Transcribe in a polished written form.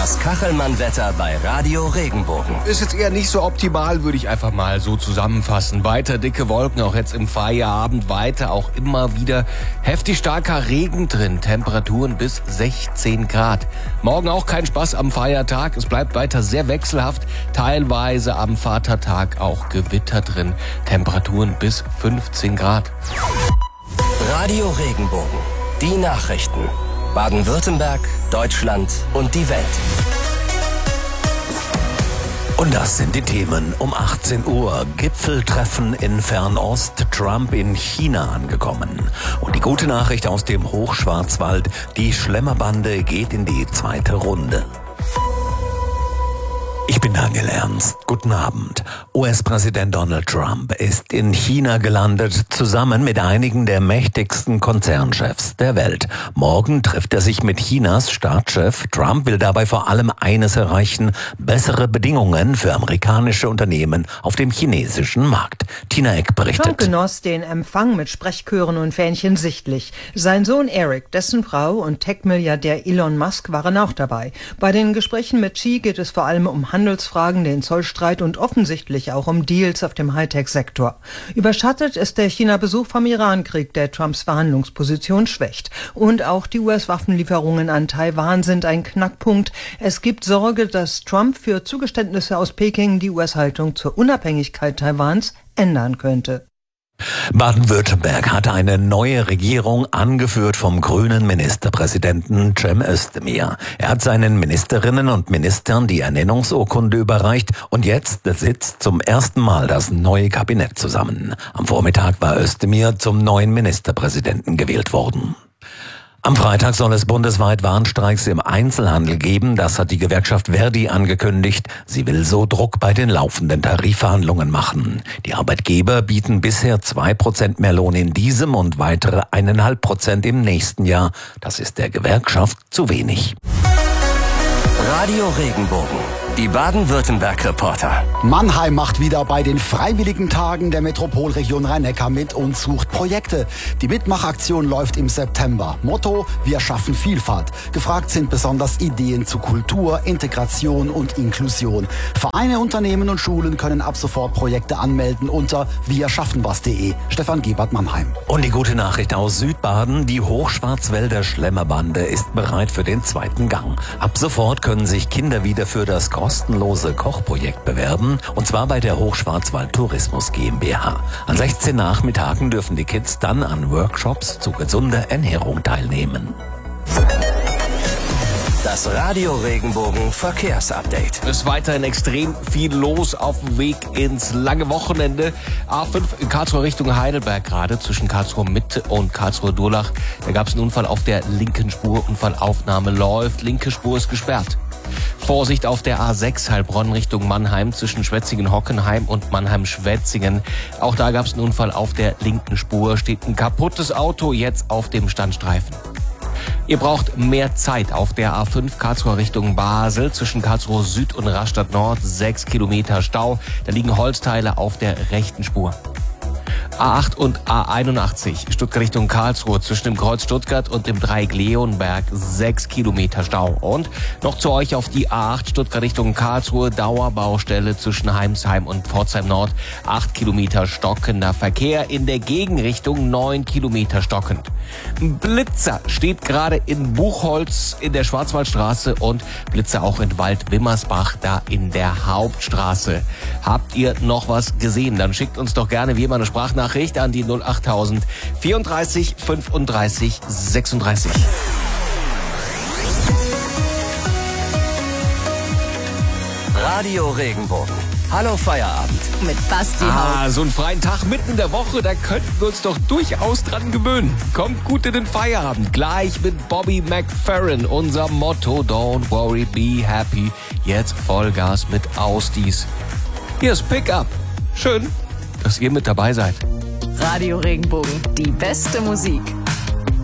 Das Kachelmann-Wetter bei Radio Regenbogen. Ist jetzt eher nicht so optimal, würde ich einfach mal so zusammenfassen. Weiter dicke Wolken, auch jetzt im Feierabend. Weiter auch immer wieder heftig starker Regen drin. Temperaturen bis 16 Grad. Morgen auch kein Spaß am Feiertag. Es bleibt weiter sehr wechselhaft. Teilweise am Vatertag auch Gewitter drin. Temperaturen bis 15 Grad. Radio Regenbogen. Die Nachrichten. Baden-Württemberg, Deutschland und die Welt. Und das sind die Themen um 18 Uhr. Gipfeltreffen in Fernost, Trump in China angekommen. Und die gute Nachricht aus dem Hochschwarzwald, die Schlemmerbande geht in die zweite Runde. Ich bin Daniel Ernst. Guten Abend. US-Präsident Donald Trump ist in China gelandet, zusammen mit einigen der mächtigsten Konzernchefs der Welt. Morgen trifft er sich mit Chinas Staatschef. Trump will dabei vor allem eines erreichen: bessere Bedingungen für amerikanische Unternehmen auf dem chinesischen Markt. Tina Eck berichtet. Trump genoss den Empfang mit Sprechchören und Fähnchen sichtlich. Sein Sohn Eric, dessen Frau und Tech-Milliardär Elon Musk waren auch dabei. Bei den Gesprächen mit Xi geht es vor allem um Handelsfragen, den Zollstreit und offensichtlich auch um Deals auf dem Hightech-Sektor. Überschattet ist der China-Besuch vom Irankrieg, der Trumps Verhandlungsposition schwächt. Und auch die US-Waffenlieferungen an Taiwan sind ein Knackpunkt. Es gibt Sorge, dass Trump für Zugeständnisse aus Peking die US-Haltung zur Unabhängigkeit Taiwans ändern könnte. Baden-Württemberg hatte eine neue Regierung, angeführt vom grünen Ministerpräsidenten Cem Özdemir. Er hat seinen Ministerinnen und Ministern die Ernennungsurkunde überreicht und jetzt sitzt zum ersten Mal das neue Kabinett zusammen. Am Vormittag war Özdemir zum neuen Ministerpräsidenten gewählt worden. Am Freitag soll es bundesweit Warnstreiks im Einzelhandel geben. Das hat die Gewerkschaft Verdi angekündigt. Sie will so Druck bei den laufenden Tarifverhandlungen machen. Die Arbeitgeber bieten bisher 2% mehr Lohn in diesem und weitere 1,5% im nächsten Jahr. Das ist der Gewerkschaft zu wenig. Radio Regenbogen. Die Baden-Württemberg-Reporter. Mannheim macht wieder bei den Freiwilligen Tagen der Metropolregion Rhein-Neckar mit und sucht Projekte. Die Mitmachaktion läuft im September. Motto: Wir schaffen Vielfalt. Gefragt sind besonders Ideen zu Kultur, Integration und Inklusion. Vereine, Unternehmen und Schulen können ab sofort Projekte anmelden unter wirschaffenwas.de. Stefan Gebert, Mannheim. Und die gute Nachricht aus Südbaden: Die Hochschwarzwälder Schlemmerbande ist bereit für den zweiten Gang. Ab sofort können sich Kinder wieder für das kostenlose Kochprojekt bewerben, und zwar bei der Hochschwarzwald Tourismus GmbH. An 16 Nachmittagen dürfen die Kids dann an Workshops zu gesunder Ernährung teilnehmen. Das Radio Regenbogen Verkehrsupdate. Es ist weiterhin extrem viel los auf dem Weg ins lange Wochenende. A5 in Karlsruhe Richtung Heidelberg gerade, zwischen Karlsruhe Mitte und Karlsruhe Durlach. Da gab es einen Unfall auf der linken Spur. Unfallaufnahme läuft. Linke Spur ist gesperrt. Vorsicht auf der A6 Heilbronn Richtung Mannheim zwischen Schwetzingen-Hockenheim und Mannheim-Schwetzingen. Auch da gab es einen Unfall auf der linken Spur. Steht ein kaputtes Auto jetzt auf dem Standstreifen. Ihr braucht mehr Zeit auf der A5 Karlsruhe Richtung Basel zwischen Karlsruhe Süd und Rastatt Nord. 6 Kilometer Stau. Da liegen Holzteile auf der rechten Spur. A8 und A81 Stuttgart Richtung Karlsruhe zwischen dem Kreuz Stuttgart und dem Dreieck Leonberg. 6 Kilometer Stau. Und noch zu euch auf die A8 Stuttgart Richtung Karlsruhe. Dauerbaustelle zwischen Heimsheim und Pforzheim Nord. 8 Kilometer stockender Verkehr. In der Gegenrichtung 9 Kilometer stockend. Blitzer steht gerade in Buchholz in der Schwarzwaldstraße und Blitzer auch in Wald-Wimmersbach da in der Hauptstraße. Habt ihr noch was gesehen? Dann schickt uns doch gerne wie immer eine Sprachnachricht an die 08000 34 35 36. Radio Regenbogen. Hallo Feierabend. Mit Basti Haupt. So einen freien Tag mitten in der Woche, da könnten wir uns doch durchaus dran gewöhnen. Kommt gut in den Feierabend. Gleich mit Bobby McFerrin. Unser Motto: Don't worry, be happy. Jetzt Vollgas mit Ausdies. Hier ist Pickup. Schön, dass ihr mit dabei seid. Radio Regenbogen. Die beste Musik.